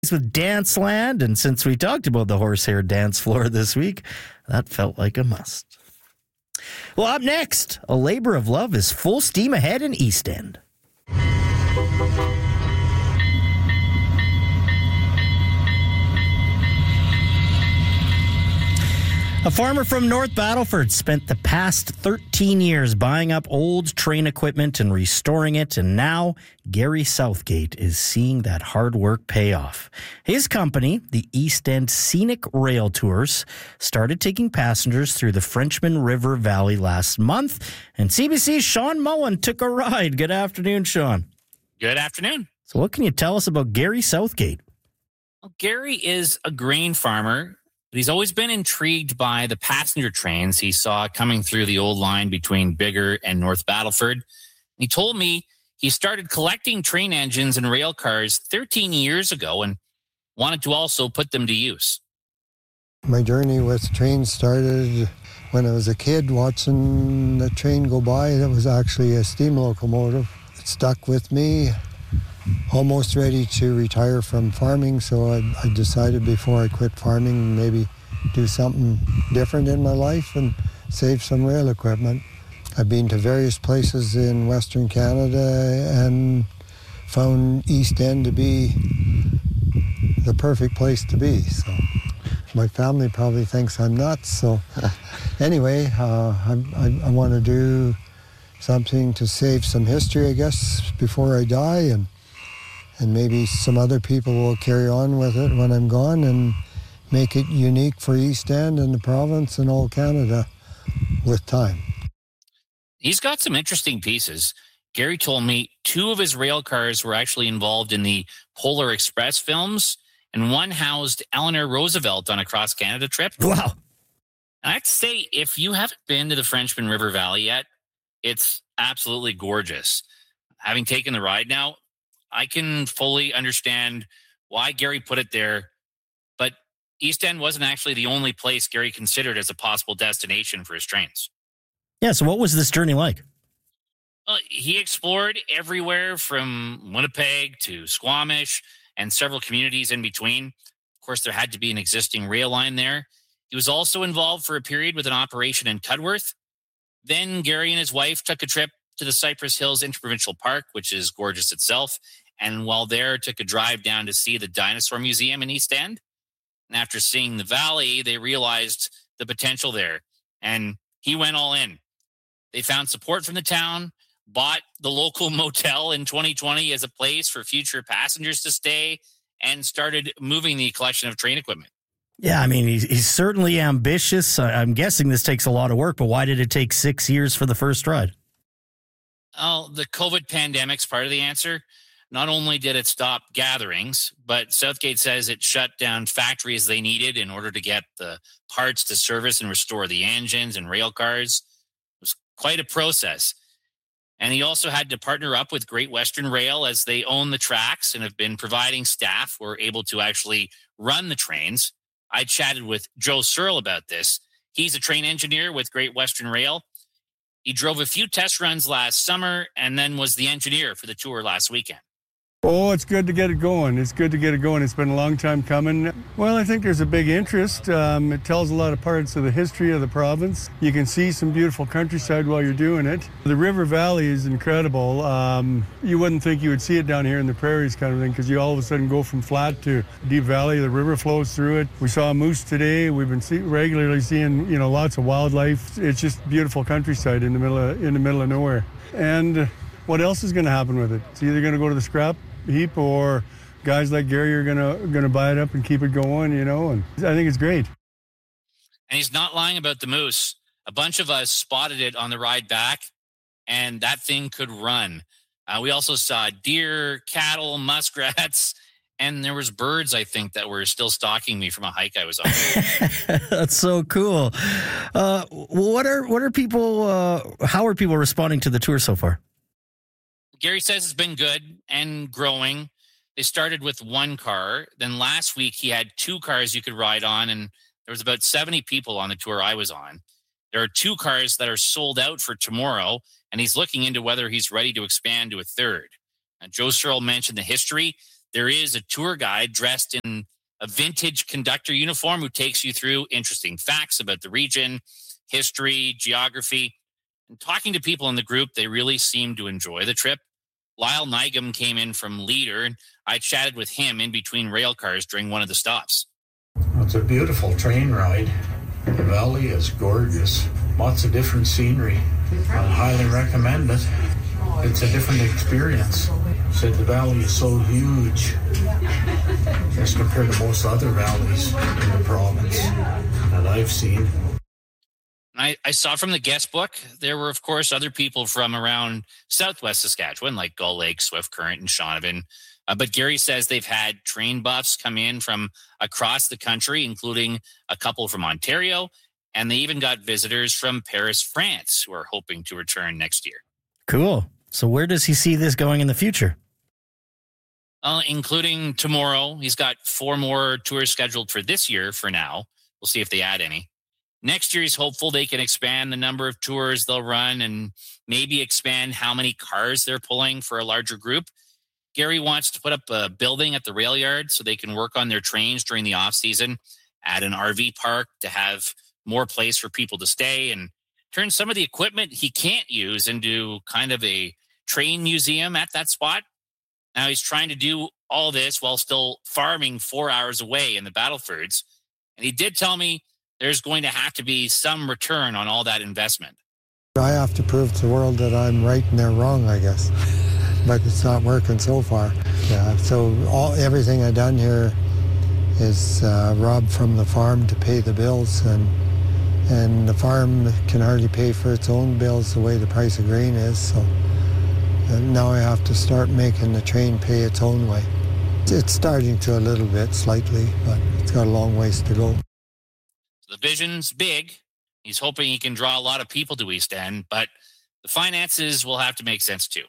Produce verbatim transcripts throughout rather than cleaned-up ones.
with Danceland, and since we talked about the horsehair dance floor this week, that felt like a must. Well, up next, A Labor of Love is full steam ahead in East End. A farmer from North Battleford spent the past thirteen years buying up old train equipment and restoring it, and now Gary Southgate is seeing that hard work pay off. His company, the East End Scenic Rail Tours, started taking passengers through the Frenchman River Valley last month, and C B C's Sean Mullen took a ride. Good afternoon, Sean. Good afternoon. So what can you tell us about Gary Southgate? Well, Gary is a grain farmer, but he's always been intrigued by the passenger trains he saw coming through the old line between Biggar and North Battleford. He told me he started collecting train engines and rail cars thirteen years ago and wanted to also put them to use. My journey with trains started when I was a kid watching the train go by. It was actually a steam locomotive. It stuck with me. Almost ready to retire from farming, so I, I decided before I quit farming maybe do something different in my life and save some rail equipment. I've been to various places in Western Canada and found East End to be the perfect place to be. So my family probably thinks I'm nuts. So anyway, uh, I, I, I want to do something to save some history, I guess, before I die, and And maybe some other people will carry on with it when I'm gone and make it unique for East End and the province and all Canada with time. He's got some interesting pieces. Gary told me two of his rail cars were actually involved in the Polar Express films, and one housed Eleanor Roosevelt on a cross-Canada trip. Wow. I have to say, if you haven't been to the Frenchman River Valley yet, it's absolutely gorgeous. Having taken the ride now, I can fully understand why Gary put it there, but East End wasn't actually the only place Gary considered as a possible destination for his trains. Yeah, so what was this journey like? Well, he explored everywhere from Winnipeg to Squamish and several communities in between. Of course, there had to be an existing rail line there. He was also involved for a period with an operation in Tudworth. Then Gary and his wife took a trip to the Cypress Hills Interprovincial Park, which is gorgeous itself. And while there, took a drive down to see the Dinosaur Museum in East End. And after seeing the valley, they realized the potential there. And he went all in. They found support from the town, bought the local motel in twenty twenty as a place for future passengers to stay, and started moving the collection of train equipment. Yeah, I mean, he's, he's certainly ambitious. I'm guessing this takes a lot of work, but why did it take six years for the first ride? Oh, the COVID pandemic's part of the answer. Not only did it stop gatherings, but Southgate says it shut down factories they needed in order to get the parts to service and restore the engines and rail cars. It was quite a process. And he also had to partner up with Great Western Rail as they own the tracks and have been providing staff who are able to actually run the trains. I chatted with Joe Searle about this. He's a train engineer with Great Western Rail. He drove a few test runs last summer and then was the engineer for the tour last weekend. Oh, it's good to get it going. It's good to get it going. It's been a long time coming. Well, I think there's a big interest. Um, it tells a lot of parts of the history of the province. You can see some beautiful countryside while you're doing it. The River Valley is incredible. Um, you wouldn't think you would see it down here in the prairies kind of thing, because you all of a sudden go from flat to deep valley. The river flows through it. We saw a moose today. We've been see- regularly seeing, you know, lots of wildlife. It's just beautiful countryside in the middle of, in the middle of nowhere. And what else is going to happen with it? It's either going to go to the scrap heap, or guys like Gary are gonna gonna buy it up and keep it going, you know, and I think it's great. And he's not lying about the moose. A bunch of us spotted it on the ride back, and that thing could run. Uh, we also saw deer, cattle, muskrats, and there was birds, I think, that were still stalking me from a hike I was on. That's so cool. Uh, what are what are people? Uh, how are people responding to the tour so far? Gary says it's been good and growing. They started with one car. Then last week he had two cars you could ride on, and there was about seventy people on the tour I was on. There are two cars that are sold out for tomorrow, and he's looking into whether he's ready to expand to a third. And Joe Searle mentioned the history. there is a tour guide dressed in a vintage conductor uniform who takes you through interesting facts about the region, history, geography. And talking to people in the group, they really seem to enjoy the trip. Lyle Nygam came in from Leader, and I chatted with him in between rail cars during one of the stops. It's a beautiful train ride. The valley is gorgeous. Lots of different scenery. I highly recommend it. It's a different experience. Said the valley is so huge as compared to most other valleys in the province that I've seen. I, I saw from the guest book, there were, of course, other people from around southwest Saskatchewan, like Gull Lake, Swift Current, and Shaunavon. Uh, but Gary says they've had train buffs come in from across the country, including a couple from Ontario, and they even got visitors from Paris, France, who are hoping to return next year. Cool. So where does he see this going in the future? Uh, including tomorrow. He's got four more tours scheduled for this year for now. We'll see if they add any. Next year, he's hopeful they can expand the number of tours they'll run and maybe expand how many cars they're pulling for a larger group. Gary wants to put up a building at the rail yard so they can work on their trains during the off season, add an R V park to have more place for people to stay, and turn some of the equipment he can't use into kind of a train museum at that spot. Now he's trying to do all this while still farming four hours away in the Battlefords. And he did tell me there's going to have to be some return on all that investment. I have to prove to the world that I'm right and they're wrong, I guess. But it's not working so far. Yeah, so all everything I've done here is uh, robbed from the farm to pay the bills, and and the farm can hardly pay for its own bills the way the price of grain is. So uh, now I have to start making the train pay its own way. It's starting to a little bit, slightly, but it's got a long ways to go. The vision's big. He's hoping he can draw a lot of people to East End, but the finances will have to make sense too.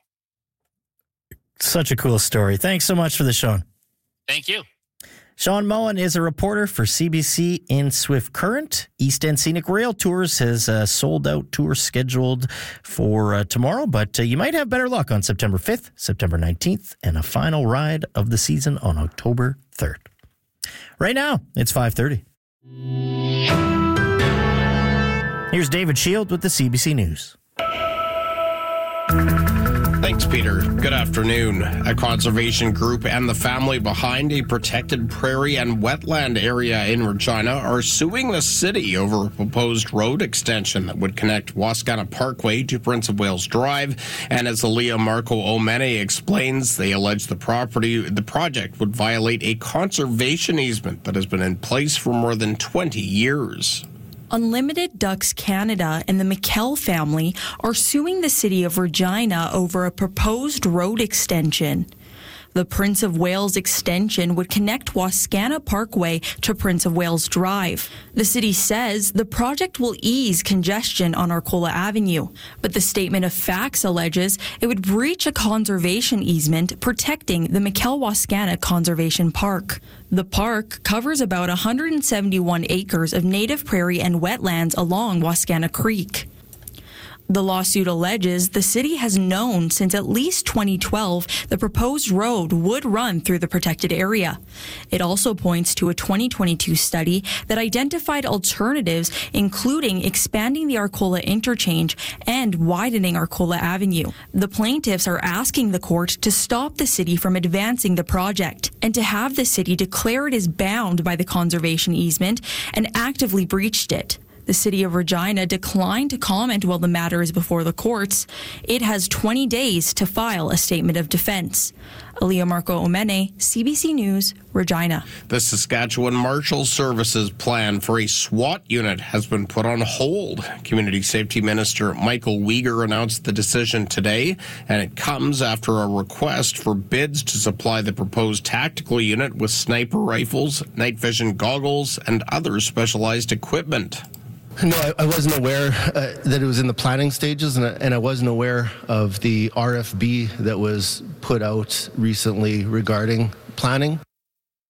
Such a cool story. Thanks so much for the Sean. Thank you. Sean Mullen is a reporter for C B C in Swift Current. East End Scenic Rail Tours has a sold-out tour scheduled for uh, tomorrow, but uh, you might have better luck on September fifth, September nineteenth, and a final ride of the season on October third. Right now, it's five thirty. Here's David Shield with the C B C News. Thanks, Peter. Good afternoon. A conservation group and the family behind a protected prairie and wetland area in Regina are suing the city over a proposed road extension that would connect Wascana Parkway to Prince of Wales Drive. And as Aaliyah Marco Omene explains, they allege the property, the project would violate a conservation easement that has been in place for more than twenty years. Unlimited Ducks Canada and the McKell family are suing the city of Regina over a proposed road extension. The Prince of Wales extension would connect Wascana Parkway to Prince of Wales Drive. The city says the project will ease congestion on Arcola Avenue, but the statement of facts alleges it would breach a conservation easement protecting the McKell-Wascana Conservation Park. The park covers about one hundred seventy-one acres of native prairie and wetlands along Wascana Creek. The lawsuit alleges the city has known since at least twenty twelve the proposed road would run through the protected area. It also points to a twenty twenty-two study that identified alternatives, including expanding the Arcola interchange and widening Arcola Avenue. The plaintiffs are asking the court to stop the city from advancing the project and to have the city declare it is bound by the conservation easement and actively breached it. The city of Regina declined to comment while the matter is before the courts. It has twenty days to file a statement of defense. Aaliyah Marco Omene, C B C News, Regina. The Saskatchewan Marshal Services plan for a SWAT unit has been put on hold. Community Safety Minister Michael Uyghur announced the decision today, and it comes after a request for bids to supply the proposed tactical unit with sniper rifles, night vision goggles, and other specialized equipment. No, I, I wasn't aware uh, that it was in the planning stages, and I, and I wasn't aware of the R F B that was put out recently regarding planning.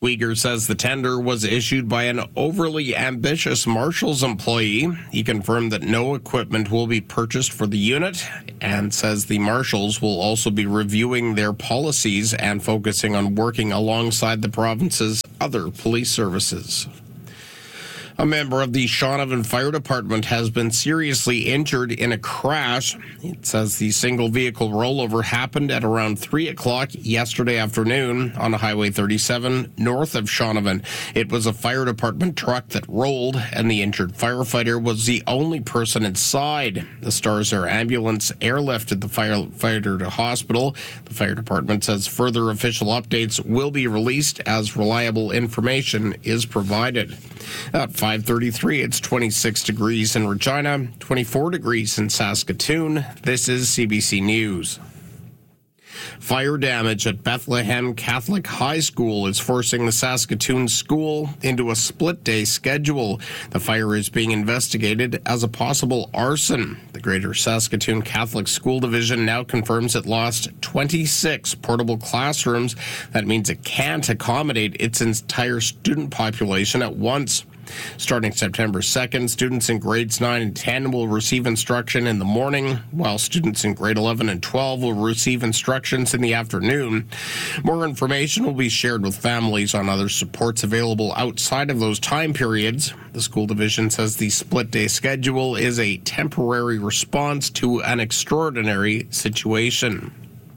Uyghur says the tender was issued by an overly ambitious Marshals employee. He confirmed that no equipment will be purchased for the unit and says the Marshals will also be reviewing their policies and focusing on working alongside the province's other police services. A member of the Shaunavon Fire Department has been seriously injured in a crash. It says the single vehicle rollover happened at around three o'clock yesterday afternoon on Highway thirty-seven north of Shaunavon. It was a fire department truck that rolled, and the injured firefighter was the only person inside. The Stars Air ambulance airlifted the firefighter to hospital. The fire department says further official updates will be released as reliable information is provided. At five thirty-three, it's twenty-six degrees in Regina, twenty-four degrees in Saskatoon. This is C B C News. Fire damage at Bethlehem Catholic High School is forcing the Saskatoon school into a split-day schedule. The fire is being investigated as a possible arson. The Greater Saskatoon Catholic School Division now confirms it lost twenty-six portable classrooms. That means it can't accommodate its entire student population at once. Starting September second, students in grades nine and ten will receive instruction in the morning, while students in grade eleven and twelve will receive instructions in the afternoon. More information will be shared with families on other supports available outside of those time periods. The school division says the split-day schedule is a temporary response to an extraordinary situation.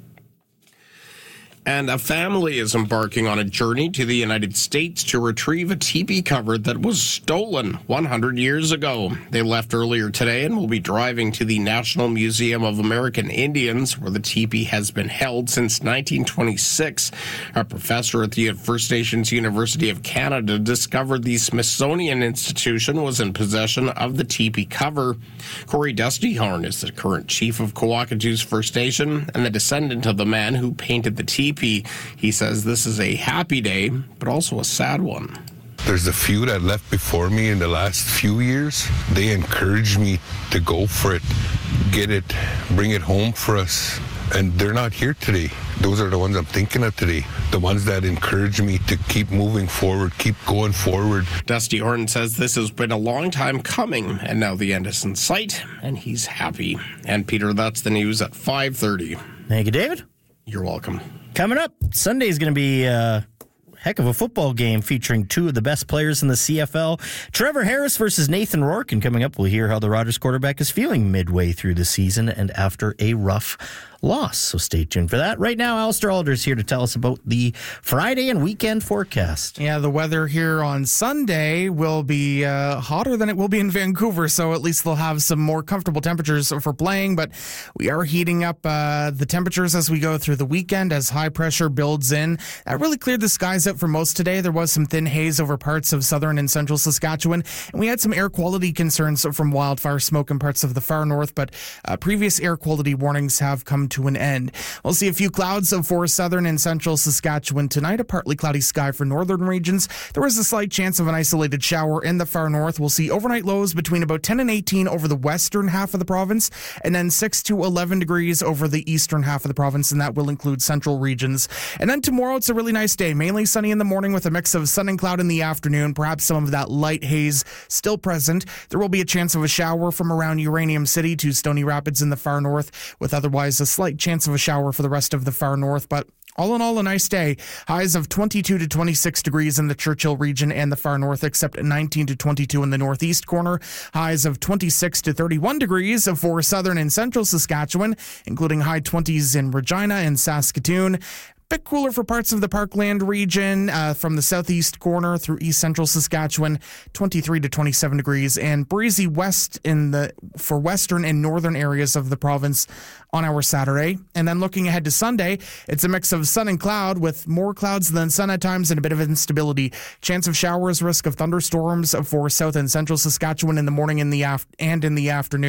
And a family is embarking on a journey to the United States to retrieve a teepee cover that was stolen one hundred years ago. They left earlier today and will be driving to the National Museum of American Indians, where the teepee has been held since nineteen twenty-six. A professor at the First Nations University of Canada discovered the Smithsonian Institution was in possession of the teepee cover. Corey Dustyhorn is the current chief of Kawakatoos First Nation and the descendant of the man who painted the teepee. He says this is a happy day, but also a sad one. There's a few that left before me in the last few years. They encouraged me to go for it, get it, bring it home for us. And they're not here today. Those are the ones I'm thinking of today. The ones that encourage me to keep moving forward, keep going forward. Dusty Horton says this has been a long time coming, and now the end is in sight, and he's happy. And Peter, that's the news at five thirty. Thank you, David. You're welcome. Coming up, Sunday is going to be a heck of a football game featuring two of the best players in the C F L. Trevor Harris versus Nathan Rourke. And coming up, we'll hear how the Rogers quarterback is feeling midway through the season and after a rough loss. So stay tuned for that. Right now, Alistair Alder's here to tell us about the Friday and weekend forecast. Yeah, the weather here on Sunday will be uh, hotter than it will be in Vancouver, so at least they'll have some more comfortable temperatures for playing, but we are heating up uh, the temperatures as we go through the weekend as high pressure builds in. That really cleared the skies out for most today. There was some thin haze over parts of southern and central Saskatchewan, and we had some air quality concerns from wildfire smoke in parts of the far north, but uh, previous air quality warnings have come to an end. We'll see a few clouds for southern and central Saskatchewan tonight, a partly cloudy sky for northern regions. There is a slight chance of an isolated shower in the far north. We'll see overnight lows between about ten and eighteen over the western half of the province, and then six to eleven degrees over the eastern half of the province, and that will include central regions. And then tomorrow, it's a really nice day, mainly sunny in the morning with a mix of sun and cloud in the afternoon, perhaps some of that light haze still present. There will be a chance of a shower from around Uranium City to Stony Rapids in the far north, with otherwise a slight chance of a shower for the rest of the far north, but all in all, a nice day. Highs of twenty-two to twenty-six degrees in the Churchill region and the far north, except nineteen to twenty-two in the northeast corner. Highs of twenty-six to thirty-one degrees for southern and central Saskatchewan, including high twenties in Regina and Saskatoon. Bit cooler for parts of the Parkland region uh, from the southeast corner through east central Saskatchewan, twenty-three to twenty-seven degrees, and breezy west in the for western and northern areas of the province on our Saturday. And then looking ahead to Sunday, it's a mix of sun and cloud with more clouds than sun at times and a bit of instability. Chance of showers, risk of thunderstorms for south and central Saskatchewan in the morning and the af- and in the afternoon.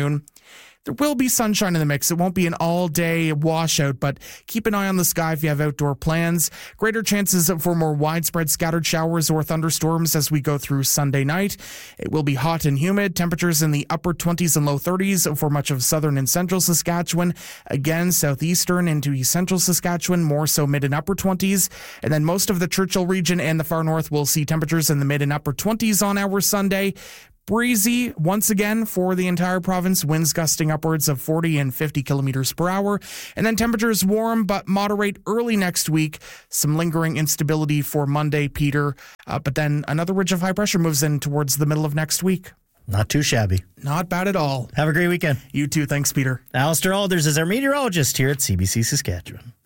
There will be sunshine in the mix. It won't be an all-day washout, but keep an eye on the sky if you have outdoor plans. Greater chances for more widespread scattered showers or thunderstorms as we go through Sunday night. It will be hot and humid. Temperatures in the upper twenties and low thirties for much of southern and central Saskatchewan. Again, southeastern into east central Saskatchewan, more so mid and upper twenties. And then most of the Churchill region and the far north will see temperatures in the mid and upper twenties on our Sunday. Breezy once again for the entire province, winds gusting upwards of forty and fifty kilometers per hour. And then temperatures warm but moderate early next week. Some lingering instability for Monday, Peter. Uh, but then another ridge of high pressure moves in towards the middle of next week. Not too shabby. Not bad at all. Have a great weekend. You too. Thanks, Peter. Alistair Alders is our meteorologist here at C B C Saskatchewan.